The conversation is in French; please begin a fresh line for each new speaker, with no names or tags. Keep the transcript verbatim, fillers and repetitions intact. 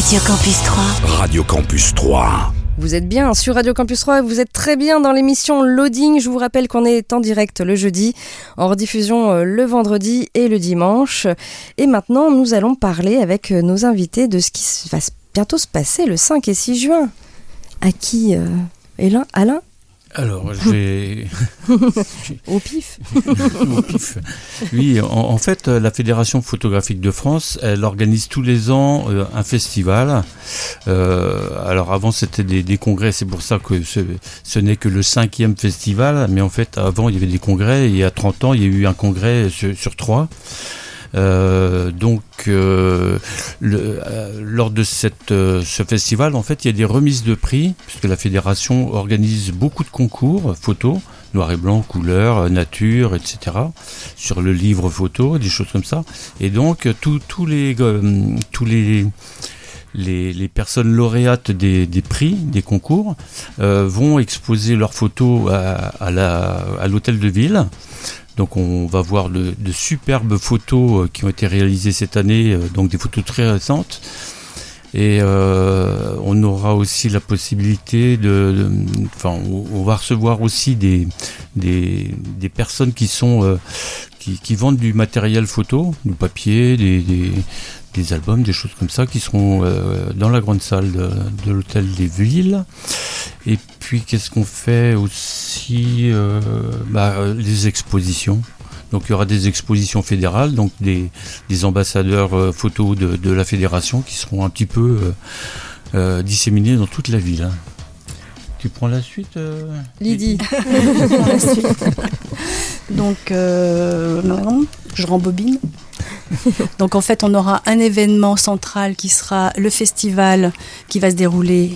Radio Campus trois.
Radio Campus trois.
Vous êtes bien sur Radio Campus trois, vous êtes très bien dans l'émission Loading. Je vous rappelle qu'on est en direct le jeudi, en rediffusion le vendredi et le dimanche. Et maintenant, nous allons parler avec nos invités de ce qui va bientôt se passer le cinq et six juin. À qui euh, Alain, Alain
Alors, j'ai...
Au pif.
Au pif. Oui, en, en fait, la Fédération photographique de France, elle organise tous les ans euh, un festival. Euh, alors, avant, c'était des, des congrès, c'est pour ça que ce, ce n'est que le cinquième festival. Mais en fait, avant, il y avait des congrès. Et il y a trente ans, il y a eu un congrès sur, sur trois. Euh, donc, euh, le, euh, lors de cette, euh, ce festival, en fait, il y a des remises de prix, puisque la fédération organise beaucoup de concours photos, noir et blanc, couleur, nature, et cetera, sur le livre photo, des choses comme ça. Et donc, tous tous les, euh, tous les, les, les personnes lauréates des, des prix, des concours, euh, vont exposer leurs photos à, à, la, à l'hôtel de ville. Donc on va voir de, de superbes photos qui ont été réalisées cette année, donc des photos très récentes. Et euh, on aura aussi la possibilité de, de, enfin, on va recevoir aussi des des, des personnes qui sont euh, qui, qui vendent du matériel photo, du papier, des, des des albums, des choses comme ça, qui seront euh, dans la grande salle de, de l'hôtel des Villes. Et puis, qu'est-ce qu'on fait aussi euh, bah, les expositions. Donc, il y aura des expositions fédérales, donc des, des ambassadeurs euh, photos de, de la fédération qui seront un petit peu euh, euh, disséminés dans toute la ville. Hein. Tu prends la suite euh,
Lydie.
la suite. Donc, euh, non, je rembobine. Donc en fait on aura un événement central qui sera le festival qui va se dérouler